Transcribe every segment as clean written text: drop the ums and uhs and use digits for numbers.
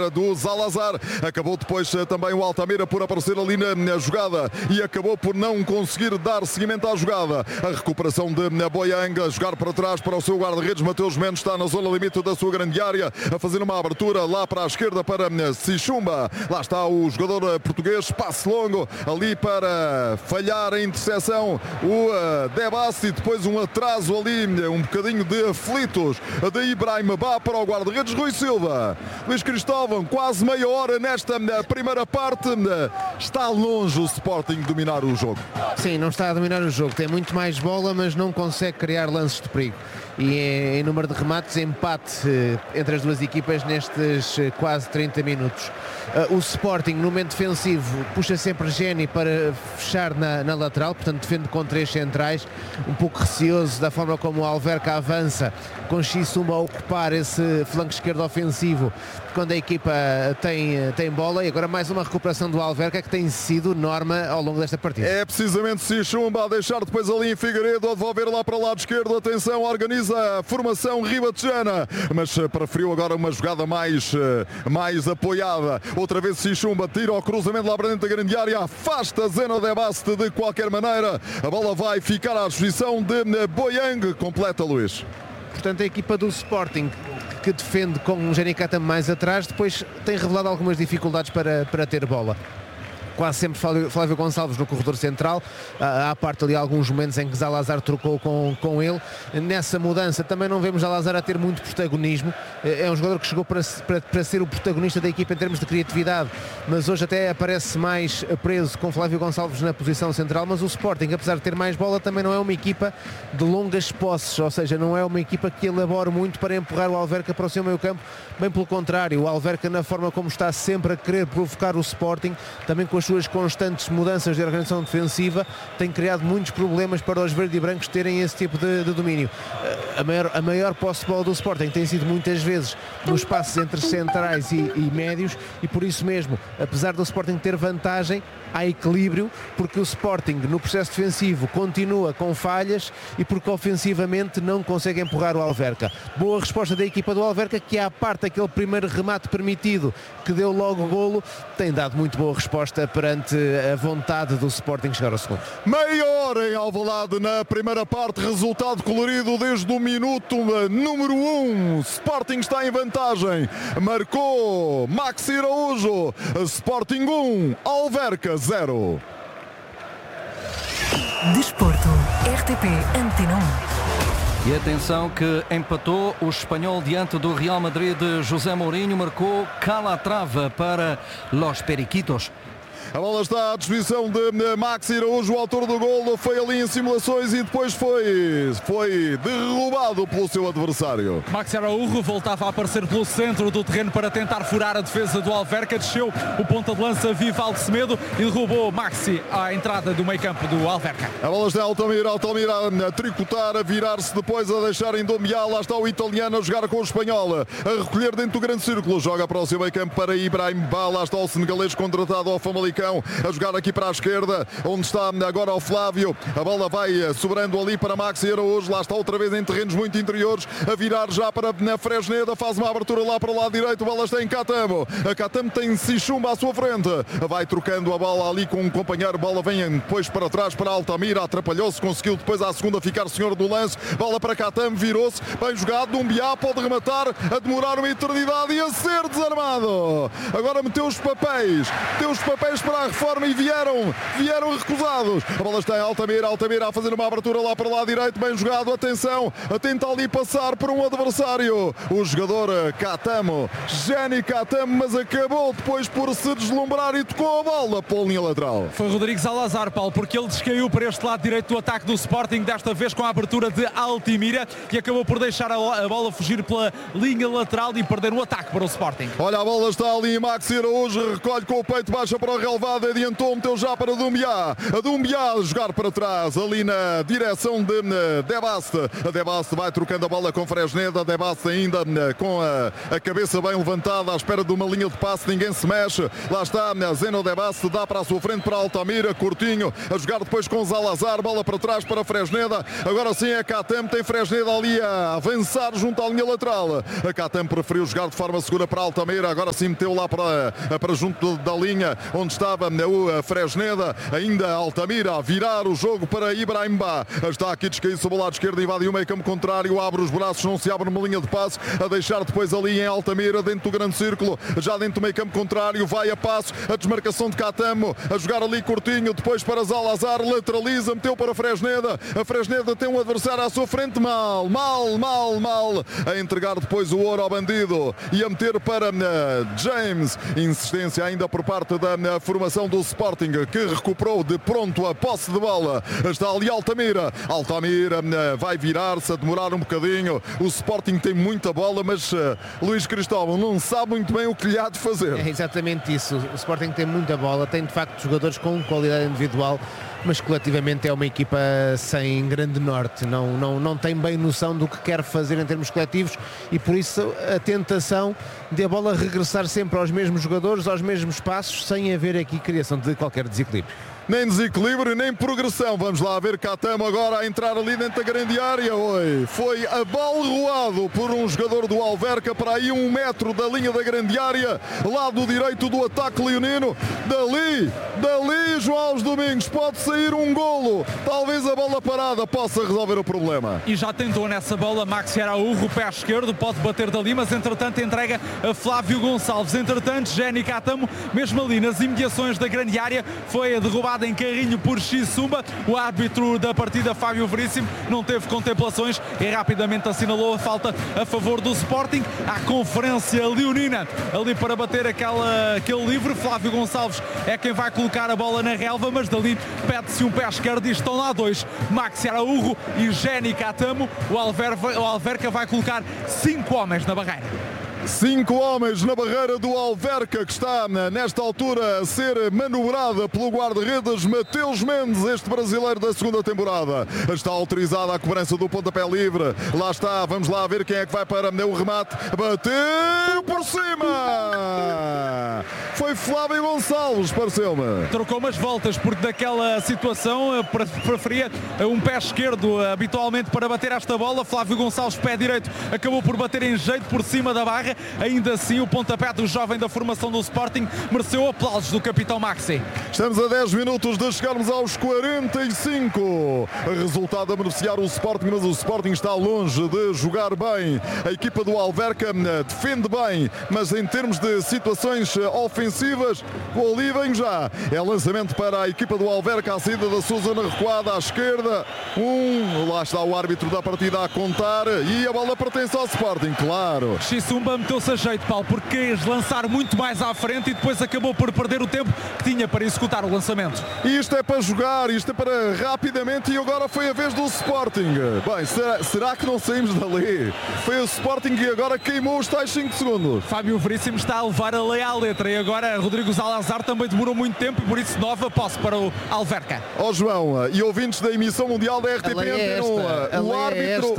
do Zalazar, acabou depois também o Altamira por aparecer ali na jogada e acabou por não conseguir dar seguimento à jogada. A recuperação de Boyang, a jogar para trás para o seu guarda-redes. Mateus Mendes está na zona limite da sua grande área, a fazer uma abertura lá para a esquerda para Sichumba. Lá está o jogador português, passe longo ali para falhar a interseção o Debassi, e depois um atraso ali, um bocadinho de aflitos de Ibrahim Ba para o guarda-redes Rui Silva. Luís Cristóvão, quase meia hora nesta primeira parte. Está longe o Sporting de dominar o jogo. Sim, não está a dominar o jogo. Tem muito mais bola, mas não consegue criar lances de perigo. E em número de remates, empate entre as duas equipas nestes quase 30 minutos. O Sporting, no momento defensivo, puxa sempre Geni para fechar na lateral, portanto defende com 3 centrais, um pouco receoso da forma como o Alverca avança, com Xisumba a ocupar esse flanco esquerdo ofensivo quando a equipa tem bola. E agora mais uma recuperação do Alverca, que tem sido norma ao longo desta partida. É precisamente Sichumba a deixar depois ali em Figueiredo, a devolver lá para o lado esquerdo. Atenção, organiza a formação ribatejana, mas preferiu agora uma jogada mais apoiada. Outra vez Sichumba tira o cruzamento lá para dentro da grande área, afasta Zeno Debaste de qualquer maneira. A bola vai ficar à disposição de Boyang. Completa, Luís. Portanto, a equipa do Sporting, que defende com um Geni Katam mais atrás, depois tem revelado algumas dificuldades para ter bola. Quase sempre Flávio Gonçalves no corredor central. Há parte ali alguns momentos em que Zalazar trocou com ele. Nessa mudança também não vemos Zalazar a ter muito protagonismo. É um jogador que chegou para ser o protagonista da equipa em termos de criatividade, mas hoje até aparece mais preso com Flávio Gonçalves na posição central. Mas o Sporting, apesar de ter mais bola, também não é uma equipa de longas posses, ou seja, não é uma equipa que elabora muito para empurrar o Alverca para o seu meio campo. Bem pelo contrário, o Alverca, na forma como está sempre a querer provocar o Sporting, também com as suas constantes mudanças de organização defensiva, tem criado muitos problemas para os verdes e brancos terem esse tipo de domínio. A maior posse de bola do Sporting tem sido muitas vezes nos passos entre centrais e médios, e por isso mesmo, apesar do Sporting ter vantagem, há equilíbrio, porque o Sporting no processo defensivo continua com falhas e porque ofensivamente não consegue empurrar o Alverca. Boa resposta da equipa do Alverca, que à parte daquele primeiro remate permitido que deu logo o golo, tem dado muito boa resposta perante a vontade do Sporting chegar ao segundo. Meia hora em Alvalade na primeira parte, resultado colorido desde o minuto número 1. Sporting está em vantagem, marcou Maxi Araújo. Sporting 1, Alverca 0. Desporto, RTP Antena 1. E atenção que empatou o Espanhol diante do Real Madrid. José Mourinho marcou Calatrava para Los Periquitos. A bola está à disposição de Maxi Araújo, o autor do golo, foi ali em simulações e depois foi derrubado pelo seu adversário. Maxi Araújo voltava a aparecer pelo centro do terreno para tentar furar a defesa do Alverca, desceu o ponta de lança Vivaldo Semedo e derrubou Maxi à entrada do meio campo do Alverca. A bola está Altamira a tricotar, a virar-se depois, a deixar em Domial. Lá está o italiano a jogar com o espanhol, a recolher dentro do grande círculo, joga para o seu meio campo para Ibrahim Ba. Lá está o senegalês contratado ao Famalicão, a jogar aqui para a esquerda, onde está agora o Flávio. A bola vai sobrando ali para Maxi Araújo. Lá está outra vez em terrenos muito interiores, a virar já para na Fresneda, faz uma abertura lá para o lado direito. A bola está em Catamo. A Catamo tem Sichumba à sua frente, vai trocando a bola ali com um companheiro. A bola vem depois para trás para Altamira, atrapalhou-se, conseguiu depois à segunda ficar senhor do lance. Bola para Catamo, virou-se, bem jogado. Dumbiá pode rematar, a demorar uma eternidade e a ser desarmado. Agora meteu os papéis para a reforma e vieram recusados. A bola está em Altamira a fazer uma abertura lá para o lado direito, bem jogado, atenção, tenta ali passar por um adversário, o jogador Catamo, Geni Catamo, mas acabou depois por se deslumbrar e tocou a bola pela linha lateral. Foi Rodrigo Zalazar, Paulo, porque ele descaiu para este lado direito do ataque do Sporting, desta vez com a abertura de Altimira, e acabou por deixar a bola fugir pela linha lateral e perder o ataque para o Sporting. Olha, a bola está ali, Maxi Araújo recolhe com o peito, baixa para o relvado, adiantou, meteu já para Doumbia. A Doumbia a jogar para trás, ali na direção de Debaste. A Debaste vai trocando a bola com Fresneda. Debaste ainda com a cabeça bem levantada à espera de uma linha de passe, ninguém se mexe. Lá está Zeno Debaste, dá para a sua frente para Altamira. Curtinho a jogar depois com Zalazar, bola para trás para Fresneda. Agora sim é Katem, tem Fresneda ali a avançar junto à linha lateral. A Katem preferiu jogar de forma segura para Altamira. Agora sim meteu lá para junto da linha onde estava o Fresneda. Ainda Altamira a virar o jogo para Ibrahim Ba. Está aqui descaído sobre o lado esquerdo, invade o meio campo contrário, abre os braços, não se abre numa linha de passe, a deixar depois ali em Altamira, dentro do grande círculo, já dentro do meio campo contrário, vai a passo, a desmarcação de Catamo, a jogar ali curtinho, depois para Zalazar, lateraliza, meteu para Fresneda. A Fresneda tem um adversário à sua frente, mal, a entregar depois o ouro ao bandido e a meter para James. Insistência ainda por parte da formação do Sporting, que recuperou de pronto a posse de bola. Está ali Altamira vai virar-se, a demorar um bocadinho. O Sporting tem muita bola, mas Luís Cristóvão não sabe muito bem o que lhe há de fazer. É exatamente isso. O Sporting tem muita bola, tem de facto jogadores com qualidade individual, mas coletivamente é uma equipa sem grande norte, não tem bem noção do que quer fazer em termos coletivos, e por isso a tentação de a bola regressar sempre aos mesmos jogadores, aos mesmos passos, sem haver aqui criação de qualquer desequilíbrio. Nem desequilíbrio, nem progressão. Vamos lá ver Catamo agora a entrar ali dentro da grande área. Oi, foi abalroado por um jogador do Alverca para aí 1 metro da linha da grande área, lado direito do ataque leonino. Dali, João Alves Domingos, pode sair um golo. Talvez a bola parada possa resolver o problema. E já tentou nessa bola Maxi Araújo, pé esquerdo, pode bater dali, mas entretanto entrega a Flávio Gonçalves. Entretanto, Jenny Catamo, mesmo ali nas imediações da grande área, foi derrubado em carrinho por Xisumba. O árbitro da partida, Fábio Veríssimo, não teve contemplações e rapidamente assinalou a falta a favor do Sporting. À conferência leonina ali para bater aquele livre. Flávio Gonçalves é quem vai colocar a bola na relva, mas dali pede-se um pé esquerdo e estão lá dois, Maxi Araújo e Jenny Catamo. O Alverca vai colocar 5 homens na barreira. 5 homens na barreira do Alverca, que está nesta altura a ser manobrada pelo guarda-redes Mateus Mendes, este brasileiro da segunda temporada. Está autorizada a cobrança do pontapé livre. Lá está, vamos lá ver quem é que vai para o remate. Bateu por cima! Foi Flávio Gonçalves, pareceu-me. Trocou umas voltas, porque daquela situação preferia um pé esquerdo habitualmente para bater esta bola. Flávio Gonçalves, pé direito, acabou por bater em jeito por cima da barra. Ainda assim, o pontapé do jovem da formação do Sporting mereceu aplausos do capitão Maxi. Estamos a 10 minutos de chegarmos aos 45. Resultado a beneficiar o Sporting, mas o Sporting está longe de jogar bem. A equipa do Alverca defende bem, mas em termos de situações ofensivas, o ali vem já. É lançamento para a equipa do Alverca, a saída da sua zona recuada à esquerda. Lá está o árbitro da partida a contar e a bola pertence ao Sporting, claro. Xisumba meteu-se a jeito, Paulo, porque quis lançar muito mais à frente e depois acabou por perder o tempo que tinha para executar o lançamento. Isto é para jogar, isto é para rapidamente, e agora foi a vez do Sporting. Bem, será que não saímos dali? Foi o Sporting que agora queimou os tais 5 segundos. Fábio Veríssimo está a levar a lei à letra e agora Rodrigo Zalazar também demorou muito tempo e por isso nova posse para o Alverca. Ó João, e ouvintes da emissão mundial da RTP o árbitro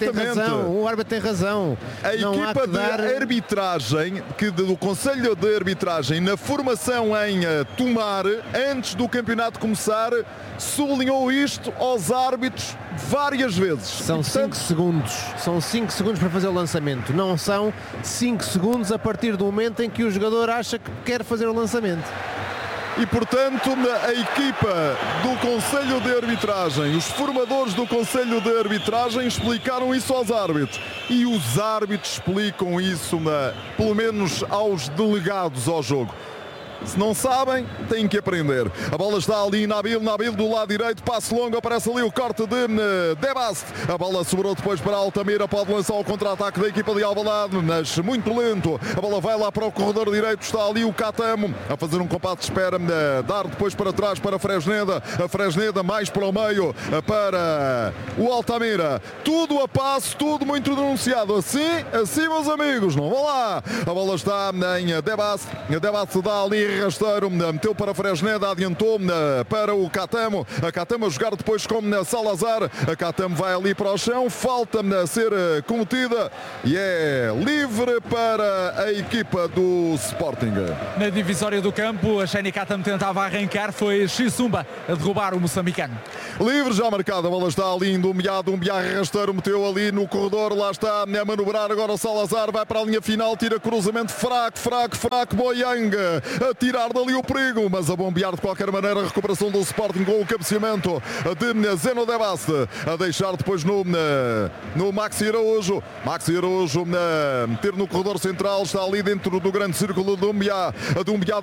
tem razão. A equipa de arbitragem, do Conselho de Arbitragem, na formação em Tomar, antes do campeonato começar, sublinhou isto aos árbitros várias vezes. São 5 segundos. São 5 segundos para fazer o lançamento. Não são 5 segundos a partir do momento em que o jogador acha que quer fazer o lançamento. E, portanto, a equipa do Conselho de Arbitragem, os formadores do Conselho de Arbitragem explicaram isso aos árbitros. E os árbitros explicam isso, pelo menos aos delegados ao jogo. Se não sabem, têm que aprender. A bola está ali, Nabil do lado direito, passe longo, aparece ali o corte de Debaste. A bola sobrou depois para Altamira, pode lançar o contra-ataque da equipa de Alvalade, mas muito lento. A bola vai lá para o corredor direito, está ali o Catamo a fazer um compasso de espera, dar depois para trás para Fresneda. A Fresneda mais para o meio para o Altamira. Tudo a passo, tudo muito denunciado. Assim, meus amigos, não vão lá. A bola está em Debaste. A Debaste dá ali rasteiro, meteu para Fresneda, adiantou para o Catamo. A Catamo a jogar depois com Salazar. A Catamo vai ali para o chão, falta a ser cometida e é livre para a equipa do Sporting. Na divisória do campo, a Shani Catamo tentava arrancar, foi Xisumba a derrubar o moçambicano. Livre já marcada, a bola está ali, Doumbia rasteiro, meteu ali no corredor, lá está a manobrar agora o Salazar, vai para a linha final, tira cruzamento fraco, Boyang a tirar dali o perigo, mas a bombear de qualquer maneira a recuperação do Sporting com o cabeceamento de Zeno de Baste, a deixar depois no Maxi Araújo meter no corredor central, está ali dentro do grande círculo de Doumbia